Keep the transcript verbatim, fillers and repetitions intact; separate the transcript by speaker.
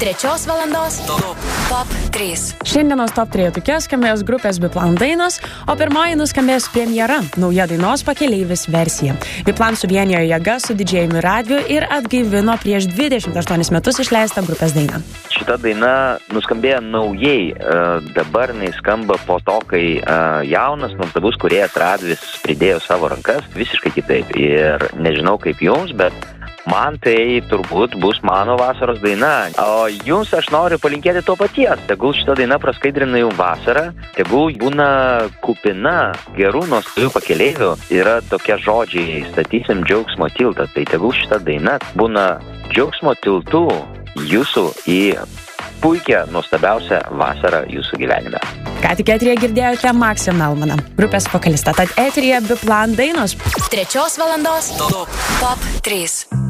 Speaker 1: Trečios valandos Top trys.
Speaker 2: Šiandienos Top trejetuke skambės grupės Biplan dainos, o pirmoji nuskambės premjera, nauja dainos Pakeleivis versija. Biplan suvienijo jėgas su didžėjumi radiju ir atgaivino prieš dvidešimt aštuonis metus išleistą grupės dainą.
Speaker 3: Šita daina nuskambėjo naujai, dabar jinai skamba po to, kai jaunas, nuostabus kūrėjas Radvis pridėjo savo rankas, visiškai kitaip. Ir nežinau kaip jums, bet man tai turbūt bus mano vasaros daina. O jums aš noriu palinkėti to paties. Tegul šita daina praskaidrina jums vasarą, tegul būna kupina gerų nuostabių pakeleivių. Yra tokie žodžiai, statysim džiaugsmo tiltą. Tai tegul šita daina būna džiaugsmo tiltų jūsų į puikią, nuostabiausią vasarą jūsų gyvenime.
Speaker 2: Ką tik eteryje girdėjote Maksą Melmaną, grupės vokalistą. Tad eteryje Biplan dainos.
Speaker 1: Trečios valandos Top trys.